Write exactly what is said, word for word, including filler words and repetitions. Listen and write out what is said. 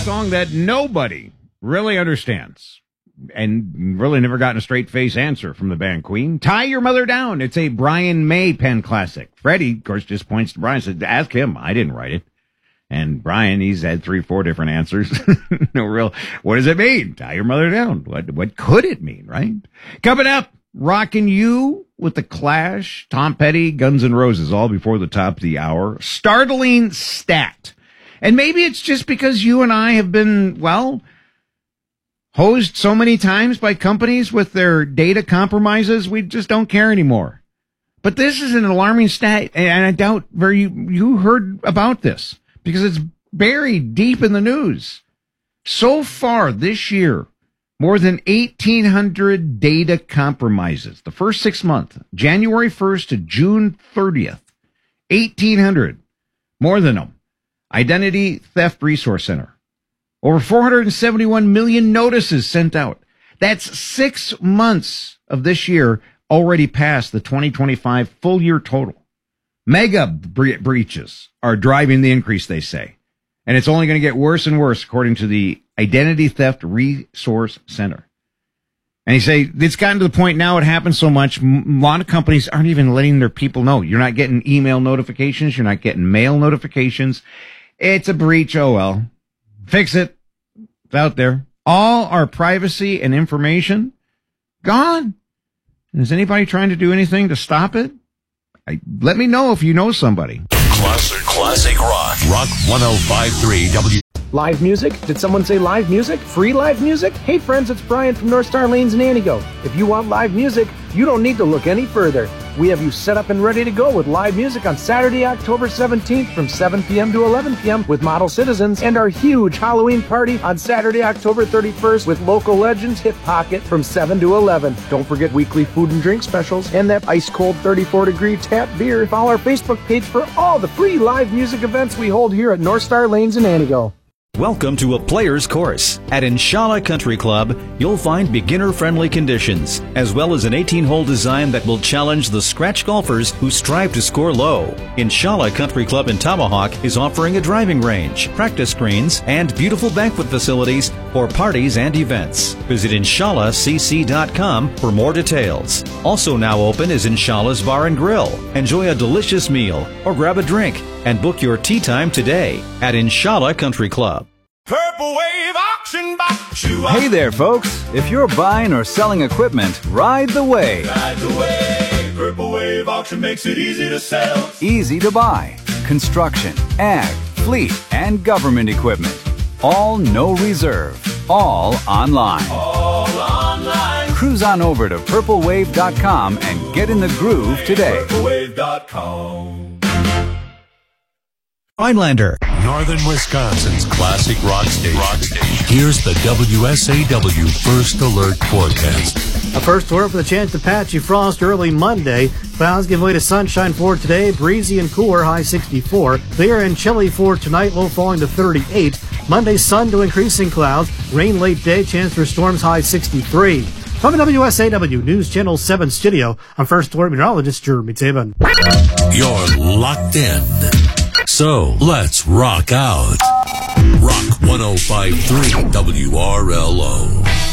song that nobody really understands and really never gotten a straight-face answer from the band Queen. Tie Your Mother Down. It's a Brian May pen classic. Freddie, of course, just points to Brian and says, ask him. I didn't write it. And Brian, he's had three, four different answers. No real, what does it mean? Tie your mother down. What, what could it mean, right? Coming up, rocking you with The Clash, Tom Petty, Guns N' Roses, all before the top of the hour. Startling stat. And maybe it's just because you and I have been, well, hosed so many times by companies with their data compromises, we just don't care anymore. But this is an alarming stat, and I doubt very you, you heard about this, because it's buried deep in the news. So far this year, more than eighteen hundred data compromises. The first six months, January first to June thirtieth, eighteen hundred. More than them. Identity Theft Resource Center. Over four hundred seventy-one million notices sent out. That's six months of this year already past the twenty twenty-five full year total. Mega bre- breaches are driving the increase, they say. And it's only going to get worse and worse, according to the Identity Theft Resource Center. And he say it's gotten to the point now it happens so much, m- a lot of companies aren't even letting their people know. You're not getting email notifications. You're not getting mail notifications. It's a breach. Oh, well. Fix it. It's out there. All our privacy and information gone. Is anybody trying to do anything to stop it? I, let me know if you know somebody. Classic, classic rock. Rock one oh five point three W. Live music? Did someone say live music? Free live music? Hey friends, it's Brian from North Star Lanes in Antigo. If you want live music, you don't need to look any further. We have you set up and ready to go with live music on Saturday, October seventeenth from seven p.m. to eleven p.m. with Model Citizens, and our huge Halloween party on Saturday, October thirty-first with local legends Hip Pocket from seven to eleven. Don't forget weekly food and drink specials and that ice-cold thirty-four degree tap beer. Follow our Facebook page for all the free live music events we hold here at North Star Lanes in Antigo. Welcome to a player's course. At Inshallah Country Club, you'll find beginner-friendly conditions, as well as an eighteen-hole design that will challenge the scratch golfers who strive to score low. Inshallah Country Club in Tomahawk is offering a driving range, practice greens, and beautiful banquet facilities for parties and events. Visit inshallah c c dot com for more details. Also now open is Inshallah's Bar and Grill. Enjoy a delicious meal or grab a drink and book your tea time today at Inshallah Country Club. Purple Wave Auction Box. Hey there, folks. If you're buying or selling equipment, ride the wave. Ride the wave. Purple Wave Auction makes it easy to sell. Easy to buy. Construction, ag, fleet, and government equipment. All no reserve. All online. All online. Cruise on over to purple wave dot com and get in the groove today. purple wave dot com. Rhinelander. Northern Wisconsin's classic rock station. Rock station. Here's the W S A W First Alert forecast. A first alert for the chance of patchy frost early Monday. Clouds give way to sunshine for today. Breezy and cooler, high sixty-four. Clear and chilly for tonight, low falling to thirty-eight. Monday, sun to increasing clouds. Rain late day, chance for storms, high sixty-three. From the W S A W News Channel seven studio, I'm First Alert Meteorologist Jeremy Taban. You're locked in. So let's rock out. Rock one oh five point three W R L O.